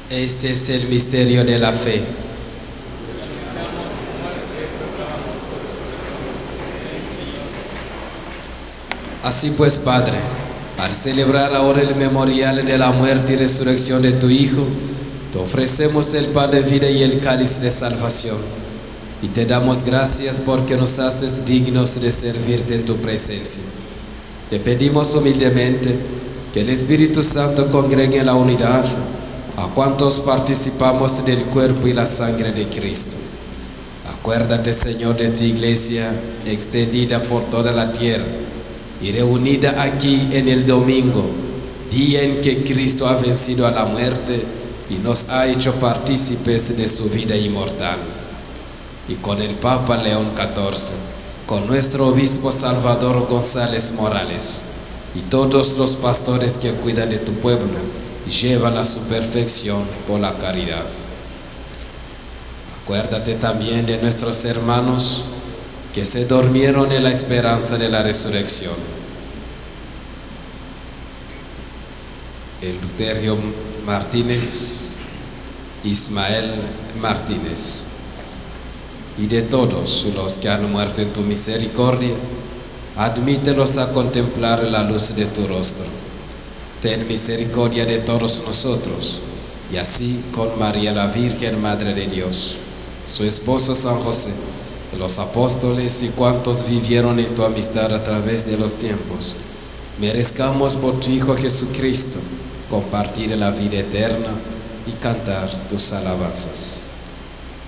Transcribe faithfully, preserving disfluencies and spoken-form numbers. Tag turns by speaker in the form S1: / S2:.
S1: Este es el misterio de la fe. Así pues, Padre, al celebrar ahora el memorial de la muerte y resurrección de tu Hijo, te ofrecemos el pan de vida y el cáliz de salvación, y te damos gracias porque nos haces dignos de servirte en tu presencia. Te pedimos humildemente que el Espíritu Santo congregue en la unidad a cuantos participamos del cuerpo y la sangre de Cristo. Acuérdate, Señor, de tu iglesia extendida por toda la tierra y reunida aquí en el domingo, día en que Cristo ha vencido a la muerte y nos ha hecho partícipes de su vida inmortal. Y con el Papa León catorce, con nuestro obispo Salvador González Morales y todos los pastores que cuidan de tu pueblo y llevan a su perfección por la caridad. Acuérdate también de nuestros hermanos que se durmieron en la esperanza de la resurrección. Eleuterio Martínez, Ismael Martínez, y de todos los que han muerto en tu misericordia, admítelos a contemplar la luz de tu rostro. Ten misericordia de todos nosotros, y así con María la Virgen, Madre de Dios, su esposo San José, los apóstoles y cuantos vivieron en tu amistad a través de los tiempos, merezcamos por tu Hijo Jesucristo compartir la vida eterna y cantar tus alabanzas.